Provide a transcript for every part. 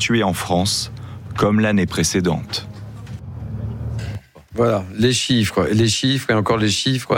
tués en France, comme l'année précédente. Voilà, les chiffres et encore les chiffres.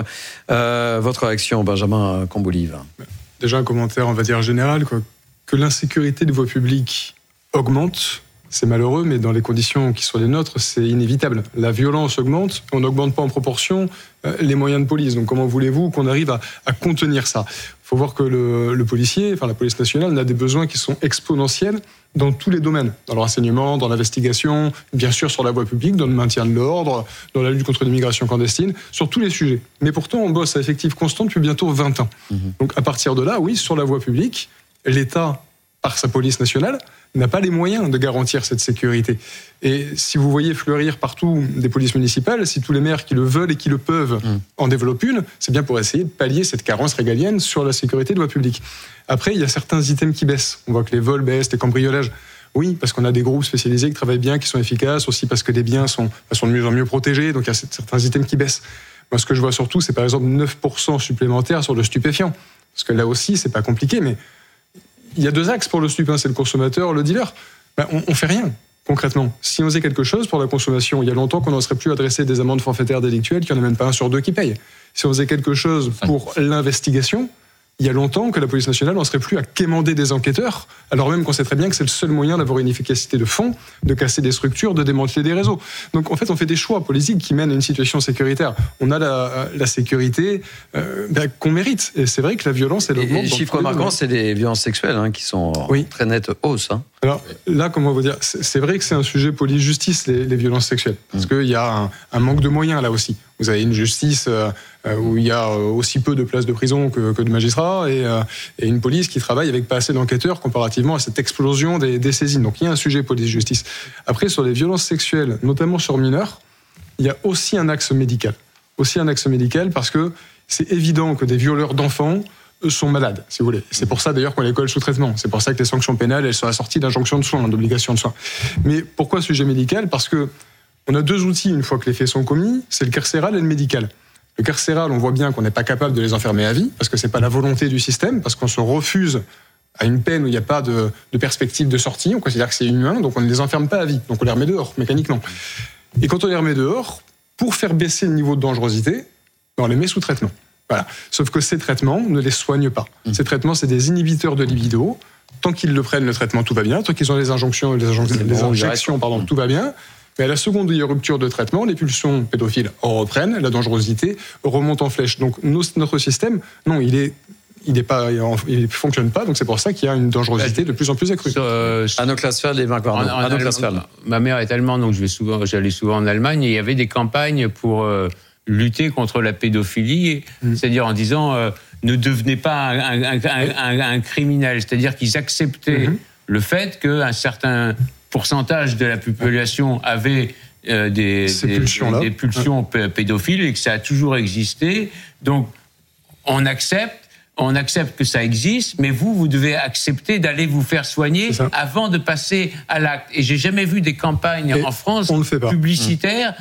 Votre réaction, Benjamin Combolive? Déjà un commentaire, on va dire général, que l'insécurité de voie publique augmente. C'est malheureux, mais dans les conditions qui sont les nôtres, c'est inévitable. La violence augmente, on n'augmente pas en proportion les moyens de police. Donc comment voulez-vous qu'on arrive à contenir ça ? Il faut voir que le policier, enfin la police nationale, a des besoins qui sont exponentiels dans tous les domaines. Dans le renseignement, dans l'investigation, bien sûr sur la voie publique, dans le maintien de l'ordre, dans la lutte contre l'immigration clandestine, sur tous les sujets. Mais pourtant, on bosse à effectif constant depuis bientôt 20 ans. Donc à partir de là, oui, sur la voie publique, l'État, par sa police nationale, n'a pas les moyens de garantir cette sécurité. Et si vous voyez fleurir partout des polices municipales, si tous les maires qui le veulent et qui le peuvent en développent une, c'est bien pour essayer de pallier cette carence régalienne sur la sécurité de voie publique. Après, il y a certains items qui baissent. On voit que les vols baissent, les cambriolages. Oui, parce qu'on a des groupes spécialisés qui travaillent bien, qui sont efficaces, aussi parce que les biens sont de mieux en mieux protégés, donc il y a certains items qui baissent. Moi, ce que je vois surtout, c'est par exemple 9% supplémentaires sur le stupéfiant. Parce que là aussi, c'est pas compliqué, mais il y a deux axes pour le stupéfiant, c'est le consommateur, le dealer. On fait rien, concrètement. Si on faisait quelque chose pour la consommation, il y a longtemps qu'on n'en serait plus adressé des amendes forfaitaires délictuelles, qu'il n'y en a même pas un sur deux qui paye. Si on faisait quelque chose pour l'investigation, il y a longtemps que la police nationale n'en serait plus à quémander des enquêteurs, alors même qu'on sait très bien que c'est le seul moyen d'avoir une efficacité de fond, de casser des structures, de démanteler des réseaux. Donc en fait, on fait des choix politiques qui mènent à une situation sécuritaire. On a la sécurité qu'on mérite. Et c'est vrai que la violence, elle augmente. Les chiffres marquants, c'est les violences sexuelles qui sont en très nette hausse. Alors là, comment vous dire, c'est vrai que c'est un sujet police-justice, les violences sexuelles. Parce qu'il y a un manque de moyens là aussi. Vous avez une justice où il y a aussi peu de places de prison que de magistrats et une police qui travaille avec pas assez d'enquêteurs comparativement à cette explosion des saisines. Donc il y a un sujet police-justice. Après, sur les violences sexuelles, notamment sur mineurs, il y a aussi un axe médical. Parce que c'est évident que des violeurs d'enfants sont malades, si vous voulez. C'est pour ça d'ailleurs qu'on les colle sous traitement. C'est pour ça que les sanctions pénales, elles sont assorties d'injonctions de soins, d'obligations de soins. Mais pourquoi sujet médical ? Parce que on a deux outils une fois que les faits sont commis, c'est le carcéral et le médical. Le carcéral, on voit bien qu'on n'est pas capable de les enfermer à vie, parce que c'est pas la volonté du système, parce qu'on se refuse à une peine où il n'y a pas de perspective de sortie, on considère que c'est inhumain, donc on ne les enferme pas à vie, donc on les remet dehors, mécaniquement. Et quand on les remet dehors, pour faire baisser le niveau de dangerosité, on les met sous traitement. Voilà. Sauf que ces traitements ne les soignent pas. Ces traitements, c'est des inhibiteurs de libido. Tant qu'ils le prennent, le traitement, tout va bien. Tant qu'ils ont les injections, tout va bien. Mais à la seconde rupture de traitement, les pulsions pédophiles reprennent, la dangerosité remonte en flèche. Donc notre système, non, il fonctionne pas. Donc c'est pour ça qu'il y a une dangerosité de plus en plus accrue. Anno Klasfeld et Vincent Arnaud. Ma mère est allemande, donc j'allais souvent en Allemagne, et il y avait des campagnes pour lutter contre la pédophilie, c'est-à-dire en disant ne devenez pas un criminel, c'est-à-dire qu'ils acceptaient le fait qu'un certain pourcentage de la population avait des pulsions pédophiles et que ça a toujours existé. Donc, on accepte que ça existe, mais vous devez accepter d'aller vous faire soigner avant de passer à l'acte. Et j'ai jamais vu des campagnes en France publicitaires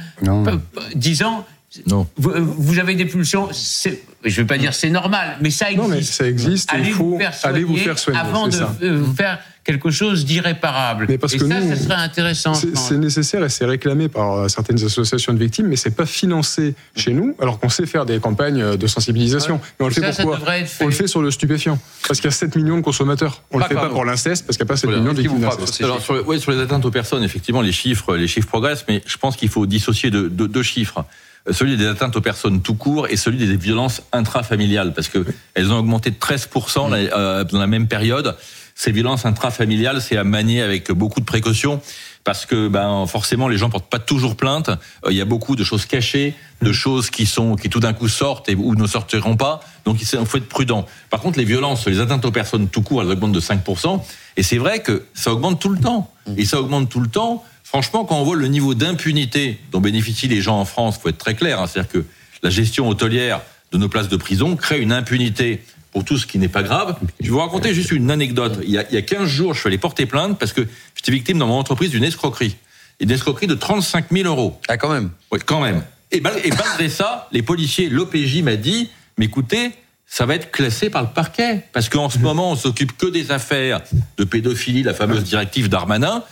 disant non. Vous avez des pulsions, je ne vais pas dire c'est normal, mais ça existe. Non, mais ça existe, il faut aller vous faire soigner avant de faire quelque chose d'irréparable. Mais parce et que ça, nous, ça serait intéressant. C'est nécessaire et c'est réclamé par certaines associations de victimes, mais c'est pas financé chez nous, alors qu'on sait faire des campagnes de sensibilisation. Mais on le fait pourquoi ? On le fait sur le stupéfiant, parce qu'il y a 7 millions de consommateurs. On le fait pas pour l'inceste, parce qu'il n'y a pas 7 millions de victimes d'inceste. Alors, sur les atteintes aux personnes, effectivement, les chiffres progressent, mais je pense qu'il faut dissocier deux chiffres. Celui des atteintes aux personnes tout court et celui des violences intrafamiliales, parce que elles ont augmenté de 13% dans la même période. Ces violences intrafamiliales, c'est à manier avec beaucoup de précautions, parce que forcément les gens portent pas toujours plainte. Il y a beaucoup de choses cachées, de choses qui tout d'un coup sortent ou ne sortiront pas. Donc il faut être prudent. Par contre, les violences, les atteintes aux personnes tout court, elles augmentent de 5%. Et c'est vrai que ça augmente tout le temps. Et ça augmente tout le temps. Franchement, quand on voit le niveau d'impunité dont bénéficient les gens en France, faut être très clair. C'est-à-dire que la gestion hôtelière de nos places de prison crée une impunité pour tout ce qui n'est pas grave. Je vais vous raconter juste une anecdote. Il y a 15 jours, je suis allé porter plainte parce que j'étais victime dans mon entreprise d'une escroquerie. Une escroquerie de 35 000 €. Ah, quand même. Oui, quand même. Et malgré ça, les policiers, l'OPJ m'a dit, mais écoutez, ça va être classé par le parquet. Parce qu'en ce moment, on s'occupe que des affaires de pédophilie, la fameuse directive Darmanin.